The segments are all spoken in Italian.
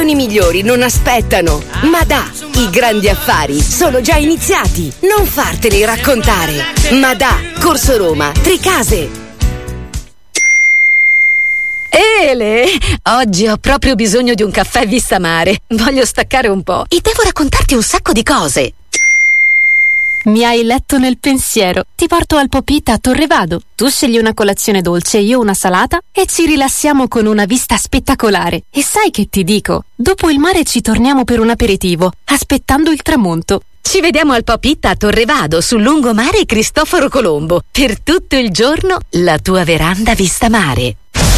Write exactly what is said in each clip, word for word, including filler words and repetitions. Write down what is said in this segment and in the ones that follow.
occasioni migliori non aspettano. Madà, i grandi affari sono già iniziati. Non farteli raccontare. Madà, Corso Roma, Tricase. Ele, oggi ho proprio bisogno di un caffè vista mare. Voglio staccare un po' e devo raccontarti un sacco di cose. Mi hai letto nel pensiero. Ti porto al Popita a Torrevado. Tu scegli una colazione dolce, io una salata e ci rilassiamo con una vista spettacolare. E sai che ti dico? Dopo il mare ci torniamo per un aperitivo, aspettando il tramonto. Ci vediamo al Popita a Torrevado, sul lungomare Cristoforo Colombo. Per tutto il giorno, la tua veranda vista mare.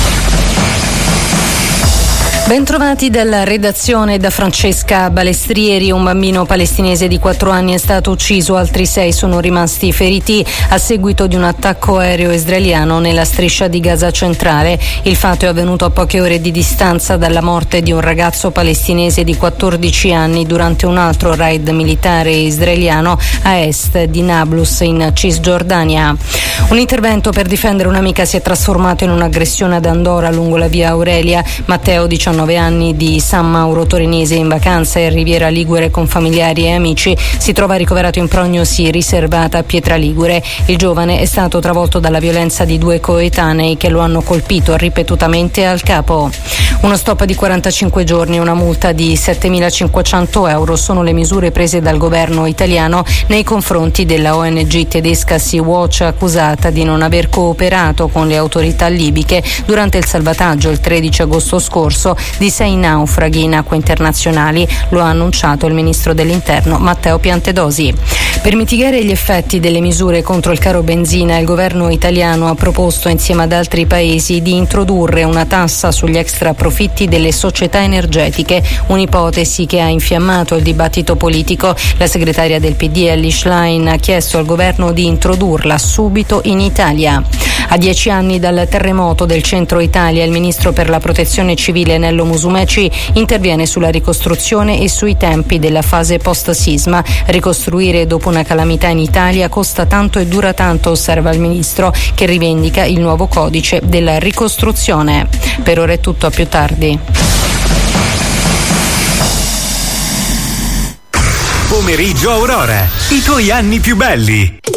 Bentrovati dalla redazione da Francesca Balestrieri. Un bambino palestinese di quattro anni è stato ucciso, altri sei sono rimasti feriti a seguito di un attacco aereo israeliano nella striscia di Gaza centrale. Il fatto è avvenuto a poche ore di distanza dalla morte di un ragazzo palestinese di quattordici anni durante un altro raid militare israeliano a est di Nablus in Cisgiordania. Un intervento per difendere un'amica si è trasformato in un'aggressione ad Andora lungo la via Aurelia. Matteo, diciannove anni, di San Mauro Torinese, in vacanza in Riviera Ligure con familiari e amici, si trova ricoverato in prognosi riservata a Pietra Ligure. Il giovane è stato travolto dalla violenza di due coetanei che lo hanno colpito ripetutamente al capo. Uno stop di quarantacinque giorni e una multa di settemilacinquecento euro sono le misure prese dal governo italiano nei confronti della O N G tedesca Sea-Watch, accusata di non aver cooperato con le autorità libiche durante il salvataggio il tredici agosto scorso di sei naufraghi in acque internazionali. Lo ha annunciato il ministro dell'Interno Matteo Piantedosi. Per mitigare gli effetti delle misure contro il caro benzina, il governo italiano ha proposto insieme ad altri paesi di introdurre una tassa sugli extraprofitti delle società energetiche, un'ipotesi che ha infiammato il dibattito politico. La segretaria del P D Elly Schlein ha chiesto al governo di introdurla subito in Italia. A dieci anni dal terremoto del centro Italia, il ministro per la protezione civile Nello Musumeci interviene sulla ricostruzione e sui tempi della fase post-sisma. Ricostruire dopo una calamità in Italia costa tanto e dura tanto, osserva il ministro, che rivendica il nuovo codice della ricostruzione. Per ora è tutto, a più tardi. Pomeriggio Aurora, i tuoi anni più belli.